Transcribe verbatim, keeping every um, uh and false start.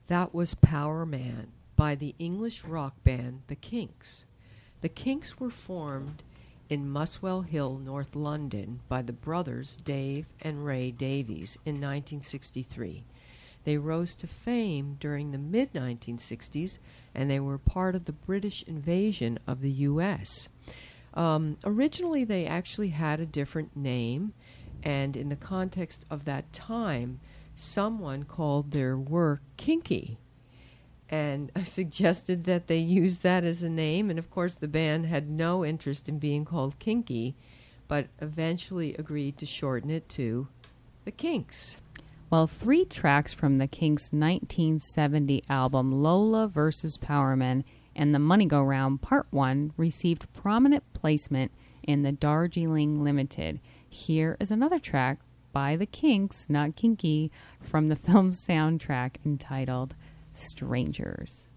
That was Power Man by the English rock band The Kinks. The Kinks were formed in Muswell Hill, North London, by the brothers Dave and Ray Davies in nineteen sixty-three. They rose to fame during the mid nineteen sixties, and they were part of the British invasion of the U S Um, originally, they actually had a different name, and in the context of that time, someone called their work kinky, and I suggested that they use that as a name, and of course the band had no interest in being called Kinky, but eventually agreed to shorten it to the Kinks. Well, three tracks from the Kinks' nineteen seventy album Lola versus Powerman and the Money Go Round Part one received prominent placement in the Darjeeling Limited. Here is another track by the Kinks, not Kinky, from the film's soundtrack entitled Strangers.